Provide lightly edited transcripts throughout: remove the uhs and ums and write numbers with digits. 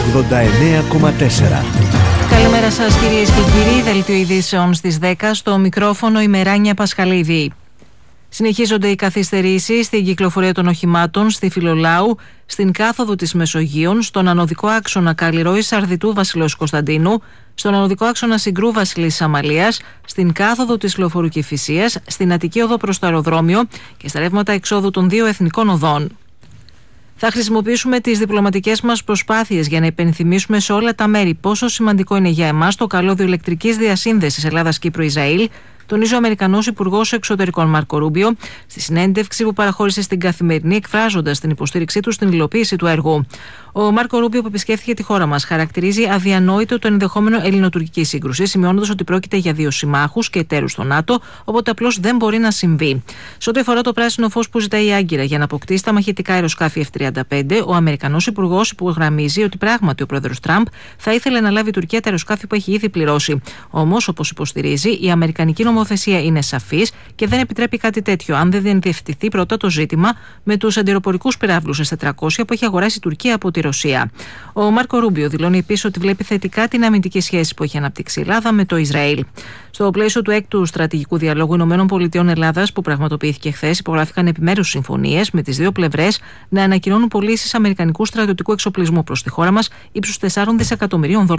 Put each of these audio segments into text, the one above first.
89,4. Καλημέρα σας κυρίες και κύριοι, δελτίο ειδήσεων στις 10, στο μικρόφωνο η Μεράνια Πασχαλίδη. Συνεχίζονται οι καθυστερήσεις στην κυκλοφορία των οχημάτων στη Φιλολάου, στην κάθοδο της Μεσογείων, στον ανωδικό άξονα Καλλιρόης Σαρδιτού Βασιλέως Κωνσταντίνου, στον ανωδικό άξονα Συγκρού Βασιλής Αμαλίας, στην κάθοδο της Λεωφορού Κηφισίας, στην Αττική Οδό προς το αεροδρόμιο και στα ρεύματα εξόδου των δύο εθνικών οδών. Θα χρησιμοποιήσουμε τις διπλωματικές μας προσπάθειες για να υπενθυμίσουμε σε όλα τα μέρη πόσο σημαντικό είναι για εμάς το καλώδιο ηλεκτρικής διασύνδεσης Ελλάδας-Κύπρου-Ισραήλ, τονίζει ο Αμερικανός Υπουργός Εξωτερικών Μάρκο Ρούμπιο στη συνέντευξη που παραχώρησε στην Καθημερινή, εκφράζοντας την υποστήριξή του στην υλοποίηση του έργου. Ο Μάρκο Ρούμπιο, που επισκέφθηκε τη χώρα μας, χαρακτηρίζει αδιανόητο το ενδεχόμενο ελληνοτουρκική σύγκρουση, σημειώνοντας ότι πρόκειται για δύο συμμάχους και εταίρους στο ΝΑΤΟ, οπότε απλώς δεν μπορεί να συμβεί. Σε ό,τι αφορά το πράσινο φως που ζητάει η Άγκυρα για να αποκτήσει τα μαχητικά αεροσκάφη F-35, ο Αμερικανός Υπουργός υπογραμμίζει ότι πράγματι ο πρόεδρος Τραμπ θα ήθελε να λάβει η Τουρκία τα αεροσκάφη που έχει ήδη πληρώσει. Όμως, όπως υποστηρίζει, η αμερικανική νομοθεσία είναι σαφής και δεν επιτρέπει κάτι τέτοιο, αν δεν διευθυνθεί πρώτα το ζήτημα με τους αντιεροπορικούς πυράβλους S-400 που έχει αγοράσει η Τουρκία από τη Ρωσία. Ο Μάρκο Ρούμπιο δηλώνει επίσης ότι βλέπει θετικά την αμυντική σχέση που έχει αναπτύξει η Ελλάδα με το Ισραήλ. Στο πλαίσιο του έκτου στρατηγικού διαλόγου ΗΠΑ-Ελλάδας που πραγματοποιήθηκε χθες, υπογράφηκαν επιμέρους συμφωνίες με τις δύο πλευρές να ανακοινώνουν πωλήσεις αμερικανικού στρατιωτικού εξοπλισμού προς τη χώρα μας ύψους $4 δισεκατομμυρίων.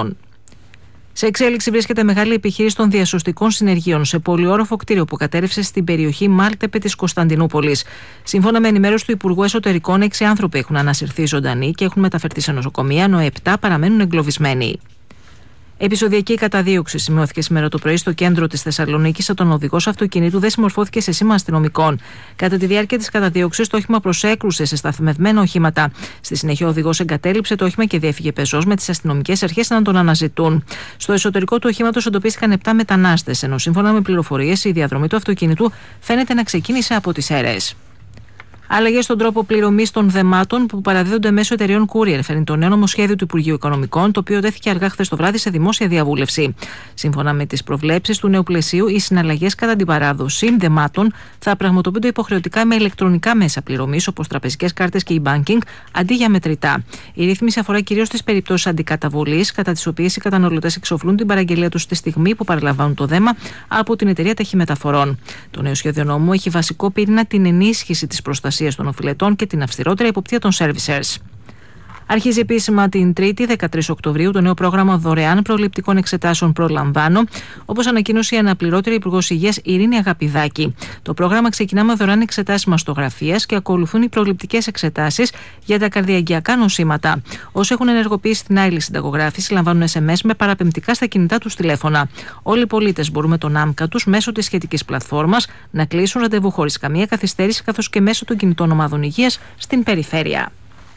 Σε εξέλιξη βρίσκεται μεγάλη επιχείρηση των διασωστικών συνεργείων σε πολυόροφο κτίριο που κατέρευσε στην περιοχή Μάλτεπε της Κωνσταντινούπολης. Σύμφωνα με ενημέρωση του Υπουργού Εσωτερικών, 6 άνθρωποι έχουν ανασυρθεί ζωντανοί και έχουν μεταφερθεί σε νοσοκομεία, ενώ 7 παραμένουν εγκλωβισμένοι. Επεισοδιακή καταδίωξη σημειώθηκε σήμερα το πρωί στο κέντρο της Θεσσαλονίκης όταν ο οδηγός αυτοκινήτου δεν συμμορφώθηκε σε σήμα αστυνομικών. Κατά τη διάρκεια της καταδίωξης, το όχημα προσέκρουσε σε σταθμευμένα οχήματα. Στη συνέχεια, ο οδηγός εγκατέλειψε το όχημα και διέφυγε πεζός με τις αστυνομικές αρχές να τον αναζητούν. Στο εσωτερικό του οχήματος εντοπίστηκαν 7 μετανάστες, ενώ σύμφωνα με πληροφορίες η διαδρομή του αυτοκινήτου φαίνεται να ξεκίνησε από τις αίρες. Αλλαγές στον τρόπο πληρωμής των δεμάτων που παραδίδονται μέσω εταιρεών courier φέρνει το νέο νομοσχέδιο του Υπουργείου Οικονομικών, το οποίο τέθηκε αργά χθες το βράδυ σε δημόσια διαβούλευση. Σύμφωνα με τις προβλέψεις του νέου πλαισίου, οι συναλλαγές κατά την παράδοση δεμάτων θα πραγματοποιούνται υποχρεωτικά με ηλεκτρονικά μέσα πληρωμής, όπως τραπεζικές κάρτες και e-banking, αντί για μετρητά. Η ρύθμιση αφορά κυρίως τις περιπτώσεις αντικαταβολής, κατά τις οποίες οι καταναλωτές εξοφλούν την παραγγελία τους στη στιγμή που παραλαμβάνουν το δέμα από την εταιρεία ταχυμεταφορών. Το νέο σχέδιο νόμου έχει βασικό πυρήνα την ενίσχυση της προστασίας των οφειλετών και την αυστηρότερη εποπτεία των servicers. Αρχίζει επίσημα την 3η, 13 Οκτωβρίου, το νέο πρόγραμμα δωρεάν προληπτικών εξετάσεων Προλαμβάνω, όπως ανακοίνωσε η αναπληρώτρια Υπουργός Υγείας Ειρήνη Αγαπηδάκη. Το πρόγραμμα ξεκινά με δωρεάν εξετάσεις μαστογραφίας και ακολουθούν οι προληπτικές εξετάσεις για τα καρδιαγγειακά νοσήματα. Όσοι έχουν ενεργοποιήσει την άειλη συνταγογράφηση λαμβάνουν SMS με παραπεμπτικά στα κινητά τους τηλέφωνα. Όλοι οι πολίτες μπορούν με τον άμκα τους μέσω της σχετικής πλατφόρμας να κλείσουν ραντεβού χωρίς καμία καθυστέρηση, καθώς και μέσω των κινητών ομάδων υγείας στην περιφέρεια.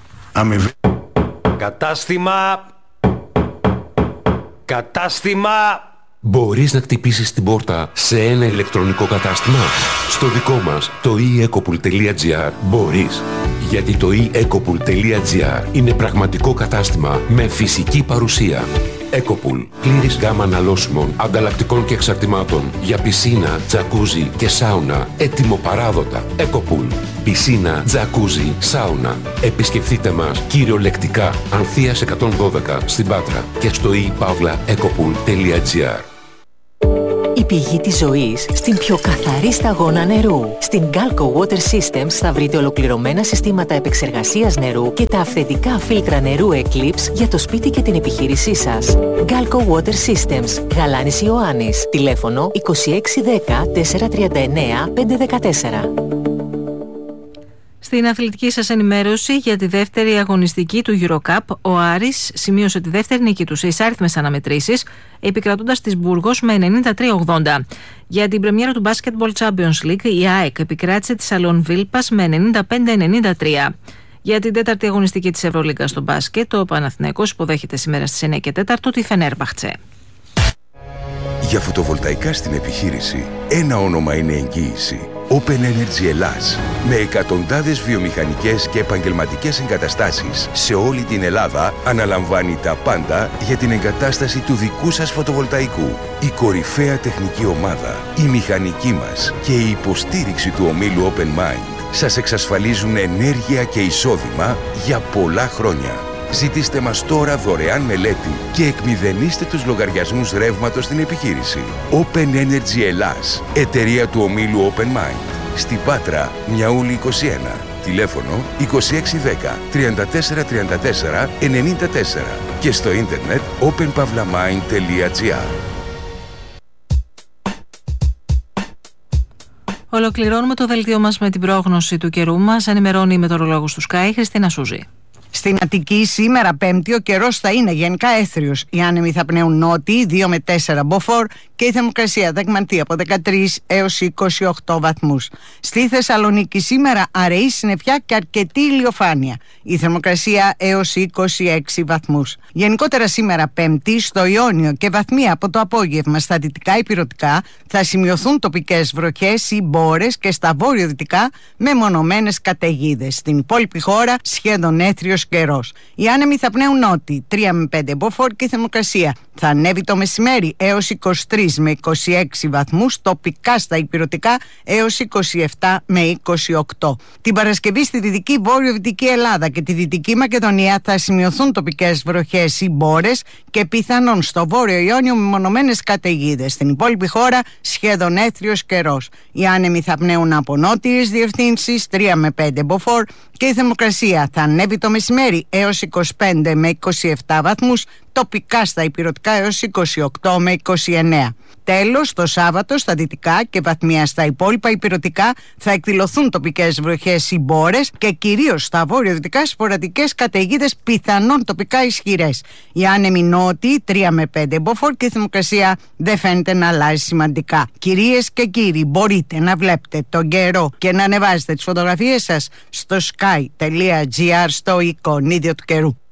Κατάστημα. Μπορείς να χτυπήσεις την πόρτα σε ένα ηλεκτρονικό κατάστημα? Στο δικό μας, το eEcopool.gr, μπορείς. Γιατί το eEcopool.gr είναι πραγματικό κατάστημα με φυσική παρουσία. Ecopool. Πλήρης γάμα αναλώσιμων, ανταλλακτικών και εξαρτημάτων για πισίνα, τζακούζι και σάουνα. Έτοιμο-παράδοτα. Ecopool. Πισίνα, τζακούζι, σάουνα. Επισκεφτείτε μας κυριολεκτικά Ανθείας 112 στην Πάτρα και στο ePavlaEcopool.gr. Η πηγή της ζωής στην πιο καθαρή σταγόνα νερού. Στην Galco Water Systems θα βρείτε ολοκληρωμένα συστήματα επεξεργασίας νερού και τα αυθεντικά φίλτρα νερού Eclipse για το σπίτι και την επιχείρησή σας. Galco Water Systems, Γαλάνης Ιωάννης, τηλέφωνο 2610 439 514. Στην αθλητική σας ενημέρωση για τη δεύτερη αγωνιστική του EuroCup, ο Άρης σημείωσε τη δεύτερη νίκη του σε εισάριθμες αναμετρήσεις, επικρατώντας της Μπούργος με 93-80. Για την πρεμιέρα του Basketball Champions League, η ΑΕΚ επικράτησε τη Σαλόν Βίλπας με 95-93. Για την τέταρτη αγωνιστική της Ευρωλίγκας στο μπάσκετ, ο Παναθηναϊκός υποδέχεται σήμερα στις 9 και 4 τη Φενέρμπαχτσε. Για φωτοβολταϊκά στην επιχείρηση, ένα όνομα είναι εγγύηση. Open Energy Ελλάς. Με εκατοντάδες βιομηχανικές και επαγγελματικές εγκαταστάσεις σε όλη την Ελλάδα, αναλαμβάνει τα πάντα για την εγκατάσταση του δικού σας φωτοβολταϊκού. Η κορυφαία τεχνική ομάδα, η μηχανική μας και η υποστήριξη του ομίλου Open Mind σας εξασφαλίζουν ενέργεια και εισόδημα για πολλά χρόνια. Ζητήστε μας τώρα δωρεάν μελέτη και εκμηδενίστε τους λογαριασμούς ρεύματος στην επιχείρηση. Open Energy Ελλάς, εταιρεία του ομίλου Open Mind. Στην Πάτρα, Μιαούλη 21. Τηλέφωνο 2610 3434 94 και στο ίντερνετ openpavlamind.gr. Ολοκληρώνουμε το δελτίο μας με την πρόγνωση του καιρού μας. Ενημερώνει η μετεωρολόγος του Sky, Χριστίνα Σούζη. Στην Αττική σήμερα Πέμπτη ο καιρός θα είναι γενικά έθριος. Οι άνεμοι θα πνέουν νότιοι 2 με 4 μποφόρ και η θερμοκρασία θα εκμανθεί από 13 έως 28 βαθμούς. Στη Θεσσαλονίκη σήμερα αραιή συννεφιά και αρκετή ηλιοφάνεια. Η θερμοκρασία έως 26 βαθμούς. Γενικότερα σήμερα Πέμπτη στο Ιόνιο και βαθμία από το απόγευμα στα δυτικά ηπειρωτικά θα σημειωθούν τοπικές βροχές ή μπόρες και στα βόρειο-δυτικά μεμονωμένες καταιγίδες. Στην υπόλοιπη χώρα σχεδόν έθριος καιρός. Οι άνεμοι θα πνέουν νότιοι 3 με 5 μποφόρ και η θερμοκρασία θα ανέβει το μεσημέρι έως 23 με 26 βαθμούς, τοπικά στα ηπειρωτικά έως 27 με 28. Την Παρασκευή στη δυτική βόρειο-δυτική Ελλάδα και τη Δυτική Μακεδονία θα σημειωθούν τοπικές βροχές ή μπόρες και πιθανόν στο βόρειο Ιόνιο μεμονωμένες καταιγίδες. Στην υπόλοιπη χώρα σχεδόν έθριος καιρός. Οι άνεμοι θα πνέουν από νότιες διευθύνσεις 3 με 5 μποφόρ και η θερμοκρασία θα ανέβει το μεσημέρι έως 25 με 27 βαθμούς, τοπικά στα ηπειρωτικά έως 28 με 29. Τέλος, το Σάββατο στα δυτικά και βαθμία στα υπόλοιπα ηπειρωτικά θα εκδηλωθούν τοπικές βροχές ή μπόρες και κυρίως στα βόρειο-δυτικά σποραδικές καταιγίδες πιθανόν τοπικά ισχυρές. Οι άνεμοι νότιοι 3 με 5 μποφόρ και η θερμοκρασία δεν φαίνεται να αλλάζει σημαντικά. Κυρίες και κύριοι, μπορείτε να βλέπετε τον καιρό και να ανεβάζετε τις φωτογραφίες σας στο sky.gr στο εικονίδιο του καιρού.